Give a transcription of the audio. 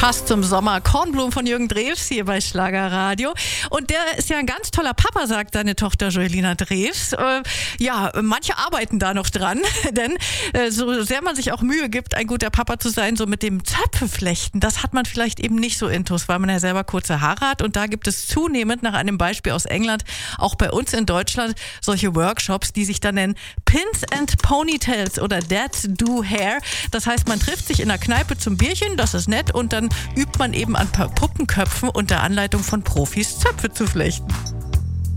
Passt zum Sommer. Kornblumen von Jürgen Drews hier bei Schlagerradio. Und der ist ja ein ganz toller Papa, sagt seine Tochter Joelina Drews. Manche arbeiten da noch dran, denn so sehr man sich auch Mühe gibt, ein guter Papa zu sein, so mit dem Zöpfeflechten, das hat man vielleicht eben nicht so intus, weil man ja selber kurze Haare hat. Und da gibt es zunehmend nach einem Beispiel aus England, auch bei uns in Deutschland, solche Workshops, die sich dann nennen Pins and Ponytails oder Dads Do Hair. Das heißt, man trifft sich in der Kneipe zum Bierchen, das ist nett, und dann übt man eben an Puppenköpfen unter Anleitung von Profis Zöpfe zu flechten.